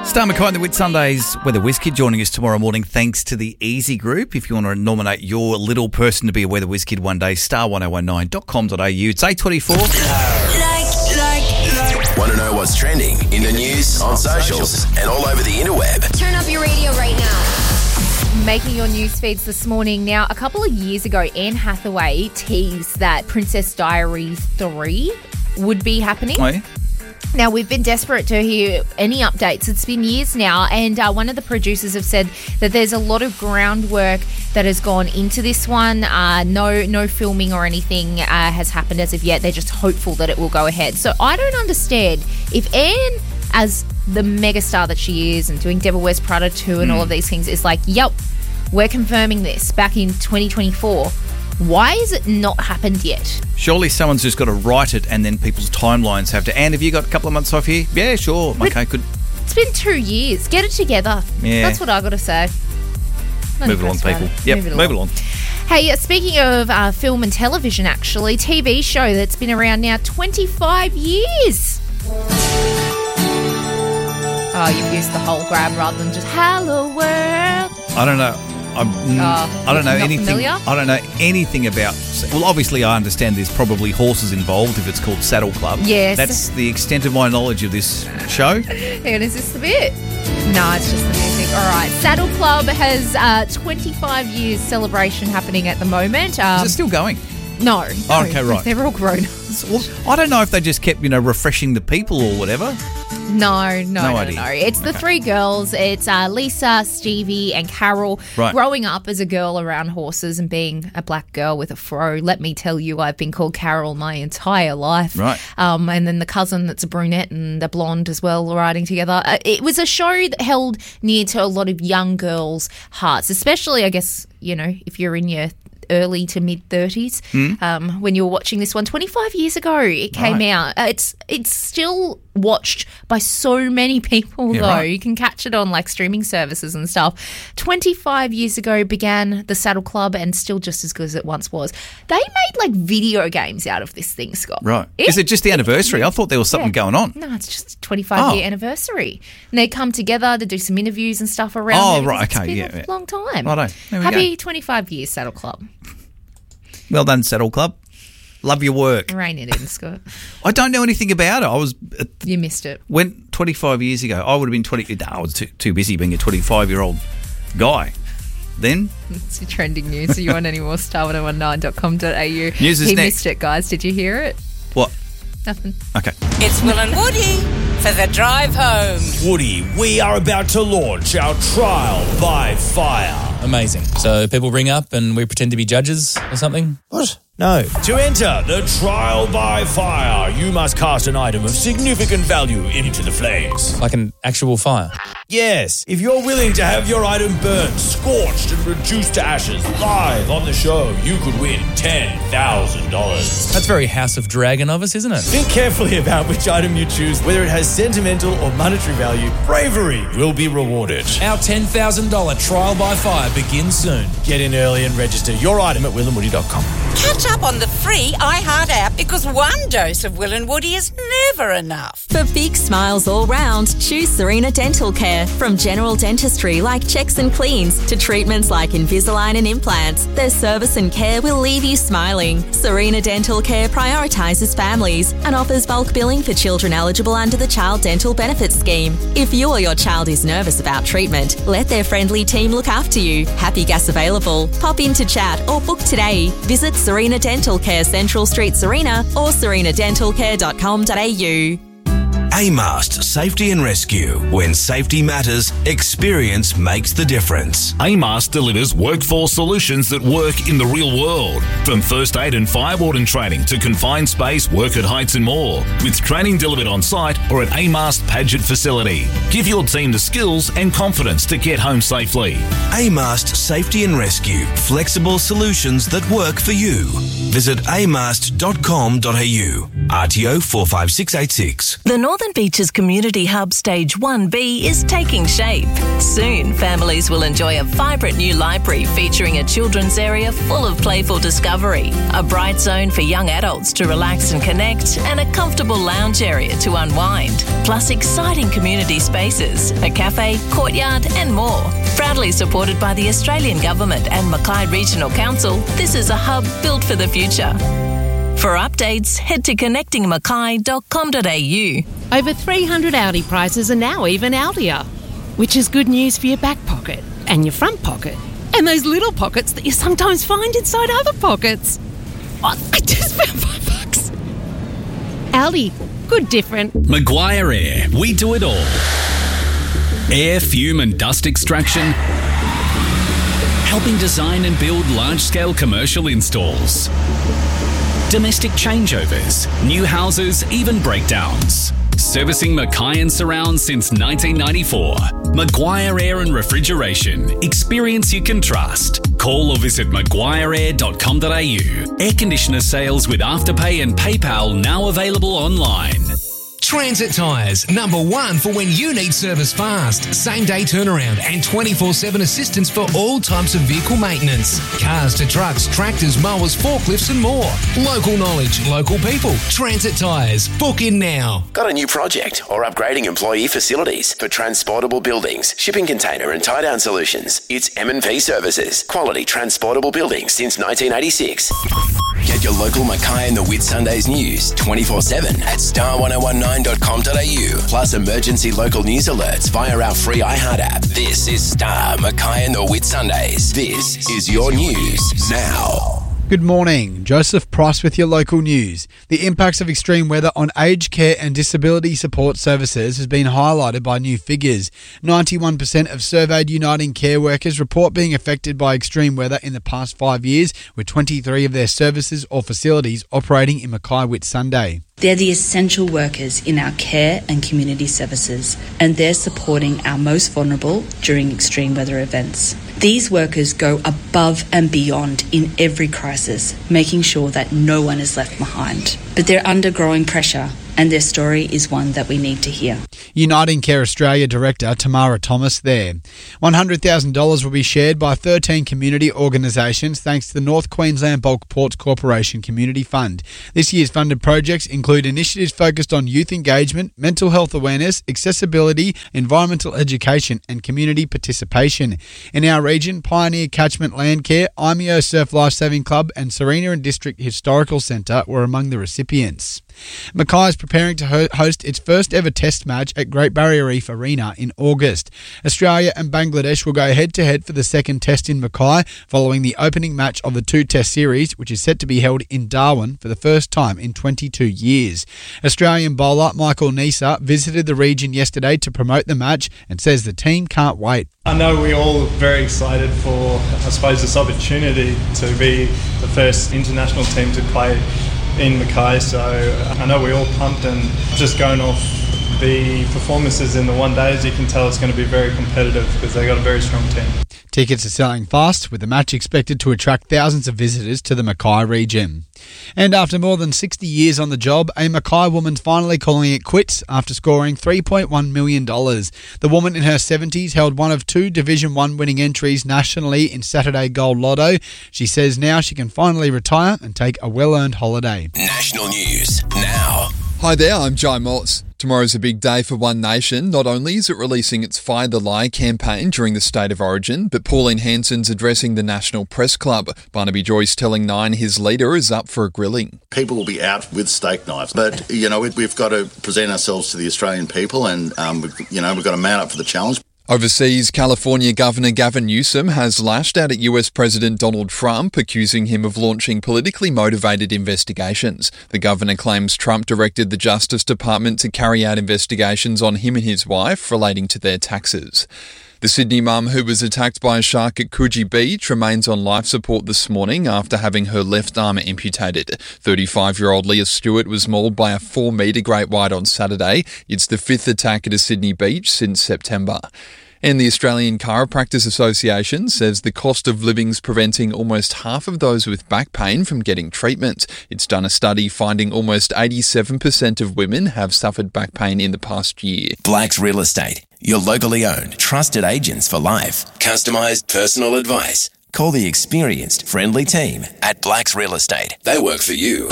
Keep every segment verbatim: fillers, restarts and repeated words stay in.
Star McKay and the Whit Sundays Weather Whiz Kid joining us tomorrow morning thanks to the Easy Group. If you want to nominate your little person to be a Weather Whiz Kid one day, star one oh one nine dot com dot a u. It's eight twenty-four. Like, like, like. Want to know what's trending in the news, on socials, and all over the interweb? Turn up your radio right now. Making your news feeds this morning. Now, a couple of years ago, Anne Hathaway teased that Princess Diaries three would be happening. Oh, yeah? Now, we've been desperate to hear any updates. It's been years now, and uh, one of the producers have said that there's a lot of groundwork that has gone into this one. Uh, no no filming or anything uh, has happened as of yet. They're just hopeful that it will go ahead. So I don't understand if Anne, as the megastar that she is and doing Devil Wears Prada two and mm. all of these things, is like, yep, we're confirming this back in twenty twenty-four. Why has it not happened yet? Surely someone's just got to write it and then people's timelines have to... Anne, have you got a couple of months off here? Yeah, sure. But okay, good. It's been two years. Get it together. Yeah. That's what I got to say. Not Move it along, people. It. Yep, move it along. Move it along. Hey, uh, speaking of uh, film and television, actually, T V show that's been around now twenty-five years. Oh, you've used the whole grab rather than just Hello World. I don't know. I'm, uh, I don't know anything. Familiar? I don't know anything about. Well, obviously, I understand there's probably horses involved if it's called Saddle Club. Yes, that's the extent of my knowledge of this show. Hang on, is this the bit? No, it's just the music. All right, Saddle Club has uh, twenty-five years celebration happening at the moment. Um, is it still going? No. Oh, okay, right. They're all grown. Well, I don't know if they just kept, you know, refreshing the people or whatever. No, no, no, no, idea. no. It's the okay. three girls. It's uh, Lisa, Stevie, and Carol. Right. Growing up as a girl around horses and being a black girl with a fro. Let me tell you, I've been called Carol my entire life. Right. Um, and then the cousin that's a brunette and a blonde as well, riding together. Uh, it was a show that held near to a lot of young girls' hearts, especially, I guess, you know, if you're in your early to mid thirties, mm. um, when you were watching this one. twenty-five years ago it came right. out. Uh, it's it's still watched by so many people, yeah, though. Right. You can catch it on like streaming services and stuff. twenty-five years ago began the Saddle Club, and still just as good as it once was. They made like video games out of this thing, Scott. Right. It, Is it just the anniversary? I thought there was something yeah. going on. No, it's just a twenty-five year oh. anniversary. And they come together to do some interviews and stuff around Oh, it. right, It's okay, been yeah, a yeah. long time. Righto. There we Happy go. twenty-five years, Saddle Club. Well done, Saddle Club. Love your work. Rein it in, Scott. I don't know anything about it. I was... Uh, You missed it. When twenty-five years ago, I would have been twenty... No, I was too, too busy being a twenty-five-year-old guy. Then... It's your trending news. So you want any more? star one oh one nine dot com dot a u. News is He next. missed it, guys. Did you hear it? What? Nothing. Okay. It's Will and Woody for the drive home. Woody, we are about to launch our trial by fire. Amazing. So people ring up and we pretend to be judges or something? What? No. To enter the trial by fire, you must cast an item of significant value into the flames. Like an actual fire? Yes. If you're willing to have your item burned, scorched and reduced to ashes live on the show, you could win ten thousand dollars. That's very House of Dragon of us, isn't it? Think carefully about which item you choose, whether it has sentimental or monetary value. Bravery will be rewarded. Our ten thousand dollars trial by fire begins soon. Get in early and register your item at will and woody dot com. Catch up on the free iHeart app because one dose of Will and Woody is never enough. For big smiles all round, choose Serena Dental Care. From general dentistry like checks and cleans to treatments like Invisalign and implants, their service and care will leave you smiling. Serena Dental Care prioritises families and offers bulk billing for children eligible under the Child Dental Benefits Scheme. If you or your child is nervous about treatment, let their friendly team look after you. Happy gas available. Pop in to chat or book today. Visit Serena Dental Care, Central Street, Serena, or serena dental care dot com dot a u. A-Mast Safety and Rescue. When safety matters, experience makes the difference. A-Mast delivers workforce solutions that work in the real world. From first aid and fire warden training to confined space, work at heights and more. With training delivered on site or at A-Mast Paget facility. Give your team the skills and confidence to get home safely. A-Mast Safety and Rescue. Flexible solutions that work for you. Visit a mast dot com dot a u. R T O four five six eight six. The Northern Beaches Community Hub Stage one B is taking shape. Soon, families will enjoy a vibrant new library featuring a children's area full of playful discovery, a bright zone for young adults to relax and connect, and a comfortable lounge area to unwind, plus exciting community spaces, a cafe, courtyard and more. Proudly supported by the Australian Government and Mackay Regional Council, this is a hub built for the future. For updates, head to connecting mackay dot com dot a u. Over three hundred Audi prices are now even Audier, which is good news for your back pocket and your front pocket and those little pockets that you sometimes find inside other pockets. Oh, I just found five bucks. Audi, good different. Maguire Air, we do it all. Air, fume and dust extraction, helping design and build large-scale commercial installs, domestic changeovers, new houses, even breakdowns. Servicing Mackay and surrounds since nineteen ninety-four. Maguire Air and Refrigeration. Experience you can trust. Call or visit maguire air dot com dot a u. Air conditioner sales with Afterpay and PayPal now available online. Transit Tyres, number one for when you need service fast, same-day turnaround and twenty-four seven assistance for all types of vehicle maintenance. Cars to trucks, tractors, mowers, forklifts and more. Local knowledge, local people. Transit Tyres. Book in now. Got a new project or upgrading employee facilities for transportable buildings, shipping container and tie-down solutions? It's M and P Services. Quality transportable buildings since nineteen eighty-six. Get your local Mackay and the Whitsundays news twenty-four seven at star ten nineteen dot com dot a u. Plus emergency local news alerts via our free iHeart app. This is Star Mackay and the Whitsundays. This is your news now. Good morning. Joseph Price with your local news. The impacts of extreme weather on aged care and disability support services has been highlighted by new figures. ninety-one percent of surveyed Uniting Care workers report being affected by extreme weather in the past five years, with twenty-three of their services or facilities operating in Mackay Whitsunday. They're the essential workers in our care and community services, and they're supporting our most vulnerable during extreme weather events. These workers go above and beyond in every crisis, making sure that no one is left behind. But they're under growing pressure, and their story is one that we need to hear. Uniting Care Australia Director Tamara Thomas there. one hundred thousand dollars will be shared by thirteen community organisations thanks to the North Queensland Bulk Ports Corporation Community Fund. This year's funded projects include initiatives focused on youth engagement, mental health awareness, accessibility, environmental education and community participation. In our region, Pioneer Catchment Landcare, Imeo Surf Lifesaving Club and Serena and District Historical Centre were among the recipients. Mackay is preparing to ho- host its first ever test match at Great Barrier Reef Arena in August. Australia and Bangladesh will go head to head for the second test in Mackay following the opening match of the two test series, which is set to be held in Darwin for the first time in twenty-two years. Australian bowler Michael Neser visited the region yesterday to promote the match and says the team can't wait. I know we're all very excited for, I suppose, this opportunity to be the first international team to play in Mackay, so I know we're all pumped, and just going off the performances in the one days, you can tell it's going to be very competitive because they got a very strong team. Tickets are selling fast, with the match expected to attract thousands of visitors to the Mackay region. And after more than sixty years on the job, a Mackay woman's finally calling it quits after scoring three point one million dollars. The woman in her seventies held one of two Division one winning entries nationally in Saturday Gold Lotto. She says now she can finally retire and take a well-earned holiday. National news now. Hi there, I'm Jai Motz. Tomorrow's a big day for One Nation. Not only is it releasing its Find the Lie campaign during the State of Origin, but Pauline Hanson's addressing the National Press Club. Barnaby Joyce telling Nine his leader is up for a grilling. People will be out with steak knives, but, you know, we've got to present ourselves to the Australian people and, um, you know, we've got to mount up for the challenge. Overseas, California Governor Gavin Newsom has lashed out at U S President Donald Trump, accusing him of launching politically motivated investigations. The governor claims Trump directed the Justice Department to carry out investigations on him and his wife relating to their taxes. The Sydney mum who was attacked by a shark at Coogee Beach remains on life support this morning after having her left arm amputated. thirty-five-year-old Leah Stewart was mauled by a four metre great white on Saturday. It's the fifth attack at a Sydney beach since September. And the Australian Chiropractors Association says the cost of living's preventing almost half of those with back pain from getting treatment. It's done a study finding almost eighty-seven percent of women have suffered back pain in the past year. Blacks Real Estate, your locally owned, trusted agents for life. Customised personal advice. Call the experienced, friendly team at Blacks Real Estate. They work for you.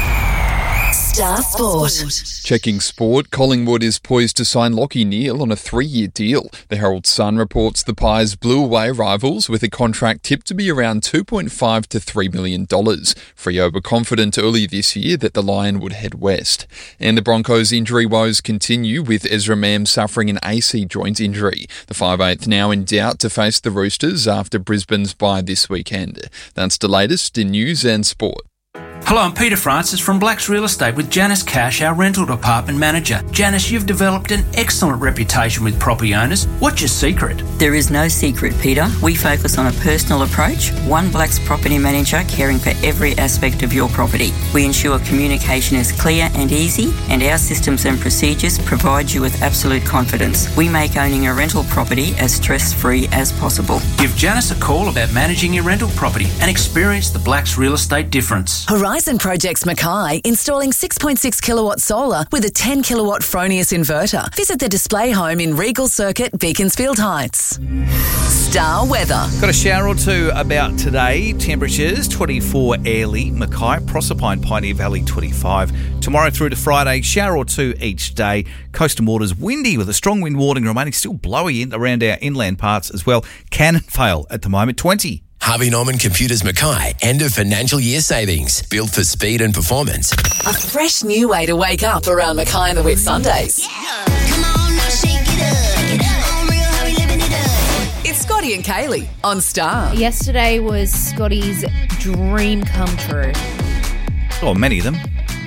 Star Sport. Checking sport, Collingwood is poised to sign Lachie Neale on a three-year deal. The Herald Sun reports the Pies blew away rivals with a contract tipped to be around two point five to three million dollars. Freo were confident earlier this year that the Lion would head west. And the Broncos' injury woes continue, with Ezra Mam suffering an A C joint injury. The five eighth now in doubt to face the Roosters after Brisbane's bye this weekend. That's the latest in news and sport. Hello, I'm Peter Francis from Blacks Real Estate with Janice Cash, our rental department manager. Janice, you've developed an excellent reputation with property owners. What's your secret? There is no secret, Peter. We focus on a personal approach, one Blacks property manager caring for every aspect of your property. We ensure communication is clear and easy, and our systems and procedures provide you with absolute confidence. We make owning a rental property as stress-free as possible. Give Janice a call about managing your rental property and experience the Blacks Real Estate difference. Horizon Projects Mackay, installing six point six kilowatt solar with a ten kilowatt Fronius inverter. Visit the display home in Regal Circuit, Beaconsfield Heights. Star weather. Got a shower or two about today. Temperatures twenty-four Airlie, Mackay, Proserpine, Pioneer Valley twenty-five. Tomorrow through to Friday, shower or two each day. Coastal waters windy with a strong wind warning remaining, still blowy in around our inland parts as well. Cannonvale at the moment twenty. Harvey Norman Computers Mackay, end of financial year savings. Built for speed and performance. A fresh new way to wake up around Mackay and the Whitsundays. Yeah. Come on, now shake it up. Get up. On real, how we living it up. It's Scotty and Kaylee on Star. Yesterday was Scotty's dream come true. Oh, many of them.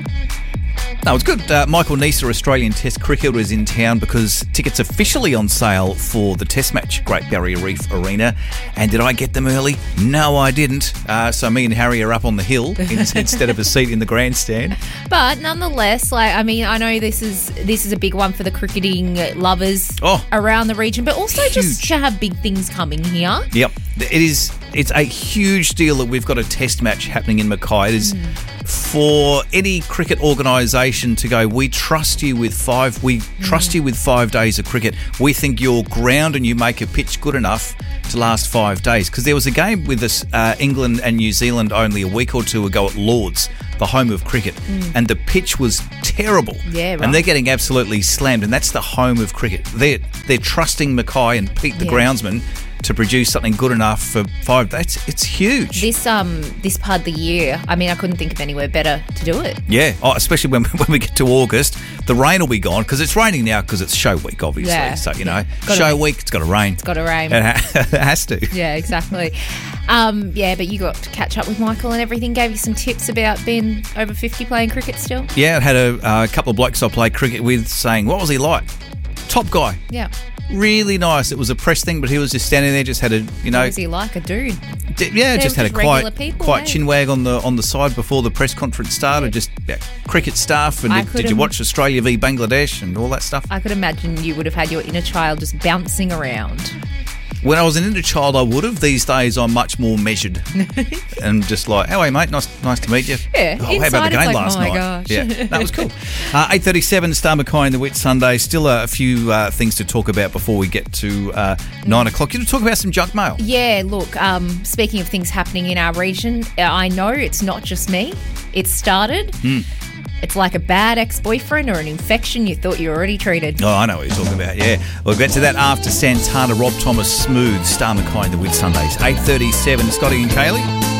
No, it's good. Uh, Michael Neser, Australian Test cricketer, is in town because tickets officially on sale for the Test match, Great Barrier Reef Arena. And did I get them early? No, I didn't. Uh, so me and Harry are up on the hill in, instead of a seat in the grandstand. But nonetheless, like I mean, I know this is this is a big one for the cricketing lovers oh, around the region, but also huge. just to have big things coming here. Yep, it is. It's a huge deal that we've got a Test match happening in Mackay. It is. Mm. For any cricket organisation to go, we trust you with five. We trust you with five days of cricket. We think your ground and you make a pitch good enough to last five days. Because there was a game with us, uh, England and New Zealand, only a week or two ago at Lords, the home of cricket, mm. and the pitch was terrible. Yeah, right. And they're getting absolutely slammed, and that's the home of cricket. They're they're trusting Mackay and Pete, the yeah. groundsman, to produce something good enough for five days. It's huge. This um this part of the year, I mean, I couldn't think of anywhere better to do it. Yeah, oh, especially when when we get to August, the rain will be gone because it's raining now because it's show week, obviously. Yeah. So you know, Gotta show rain. week, it's got to rain. It's got to rain. It, ha- it has to. Yeah, exactly. Um, yeah, but you got to catch up with Michael and everything. Gave you some tips about being over fifty playing cricket still. Yeah, I had a uh, couple of blokes I played cricket with saying, "What was he like?" Top guy. Yeah. Really nice. It was a press thing, but he was just standing there, just had a, you know... What was he like, a dude? D- yeah, They're just had a just quiet, people, quiet eh? chinwag on the on the side before the press conference started. Yeah. Just yeah, cricket stuff. And I did, did you im- watch Australia v Bangladesh and all that stuff? I could imagine you would have had your inner child just bouncing around. When I was an inner child, I would have. These days, I'm much more measured and just like, "How are you, mate? Nice, nice to meet you." Yeah, oh, how about the game like, last oh my night? Gosh. Yeah, that was cool. Uh, eight thirty-seven, Star Mackay and the Whitsunday. Still a, a few uh, things to talk about before we get to uh, nine o'clock. You to talk about some junk mail. Yeah, look. Um, speaking of things happening in our region, I know it's not just me. It started. Mm. It's like a bad ex-boyfriend or an infection you thought you were already treated. Oh, I know what you're talking about, yeah. We'll get to that after Santana, Rob Thomas, Smooth, Star Mackay and the Whitsundays. eight thirty-seven, Scotty and Kaylee.